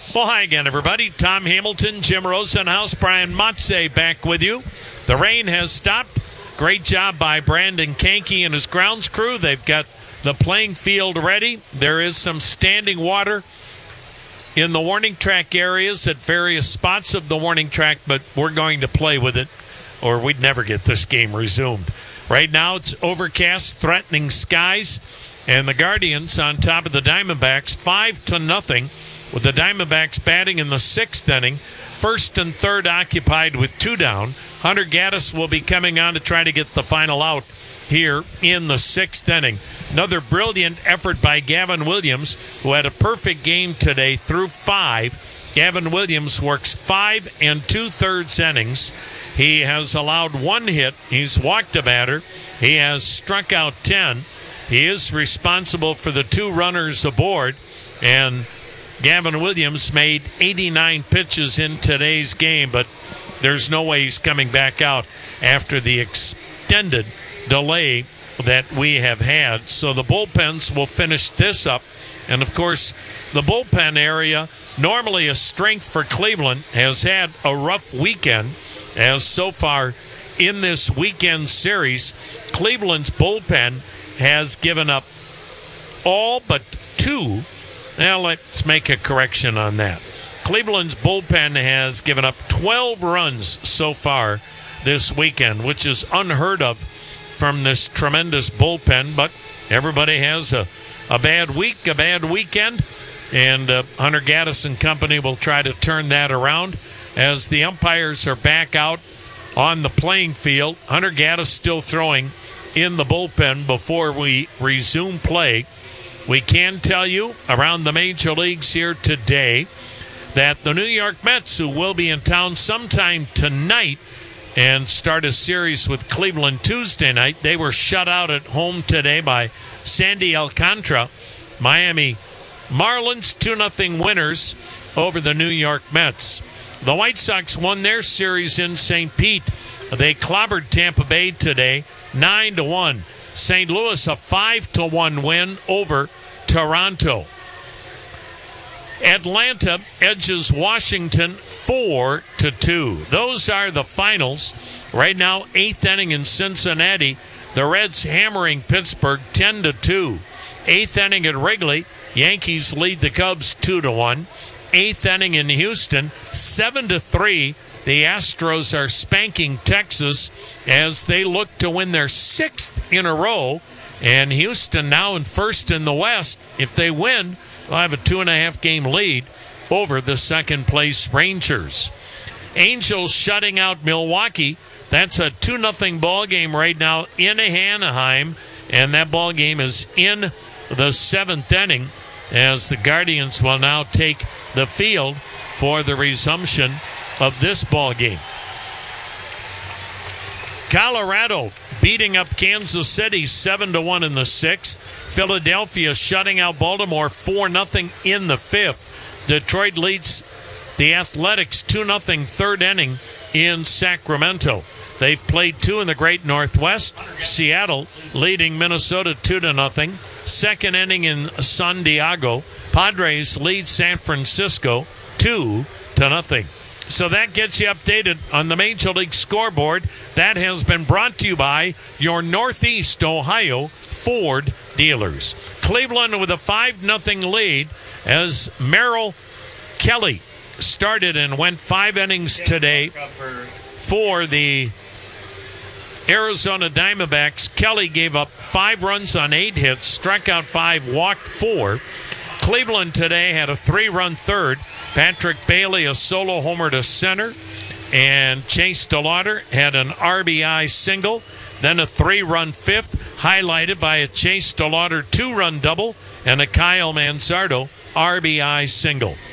Well, hi again, everybody. Tom Hamilton, Jim Rosenhaus, Brian Motze back with you. The rain has stopped. Great job by Brandon Kankey and his grounds crew. They've got the playing field ready. There is some standing water in the warning track areas at various spots of the warning track, but we're going to play with it or we'd never get this game resumed. Right now it's overcast, threatening skies, and the Guardians on top of the Diamondbacks 5-0, with the Diamondbacks batting in the sixth inning. First and third occupied with two down. Hunter Gaddis will be coming on to try to get the final out here in the sixth inning. Another brilliant effort by Gavin Williams, who had a perfect game today through five. Gavin Williams works 5 2/3 innings. He has allowed one hit. He's walked a batter. He has struck out 10. He is responsible for the two runners aboard, and Gavin Williams made 89 pitches in today's game, but there's no way he's coming back out after the extended delay that we have had. So the bullpens will finish this up. And, of course, the bullpen area, normally a strength for Cleveland, has had a rough weekend, as so far in this weekend series, Cleveland's bullpen has given up all but two. Now, let's make a correction on that. Cleveland's bullpen has given up 12 runs so far this weekend, which is unheard of from this tremendous bullpen. But everybody has a bad week, a bad weekend, and Hunter Gaddis and company will try to turn that around as the umpires are back out on the playing field. Hunter Gaddis still throwing in the bullpen before we resume play. We can tell you around the major leagues here today that the New York Mets, who will be in town sometime tonight and start a series with Cleveland Tuesday night, they were shut out at home today by Sandy Alcantara. Miami Marlins 2-0 winners over the New York Mets. The White Sox won their series in St. Pete. They clobbered Tampa Bay today 9-1. St. Louis a 5-1 win over Toronto. Atlanta edges Washington 4-2. Those are the finals. Right now, eighth inning in Cincinnati. The Reds hammering Pittsburgh 10-2. Eighth inning at Wrigley. Yankees lead the Cubs 2-1. Eighth inning in Houston 7-3. The Astros are spanking Texas as they look to win their sixth in a row. And Houston now in first in the West. If they win, they'll have a 2.5 game lead over the second place Rangers. Angels shutting out Milwaukee. That's a 2-0 ball game right now in Anaheim. And that ball game is in the seventh inning as the Guardians will now take the field for the resumption of this ball game. Colorado beating up Kansas City 7-1 in the sixth. Philadelphia shutting out Baltimore 4-0 in the fifth. Detroit leads the Athletics 2-0 third inning in Sacramento. They've played two in the Great Northwest. Seattle leading Minnesota 2-0. Second inning in San Diego. Padres lead San Francisco 2-0. So that gets you updated on the Major League scoreboard. That has been brought to you by your Northeast Ohio Ford dealers. Cleveland with a 5-0 lead as Merrill Kelly started and went 5 innings today for the Arizona Diamondbacks. Kelly gave up 5 runs on 8 hits, struck out 5, walked 4. Cleveland today had a 3-run third. Patrick Bailey a solo homer to center, and Chase DeLauder had an RBI single, then a 3-run fifth, highlighted by a Chase DeLauder 2-run double and a Kyle Manzardo RBI single.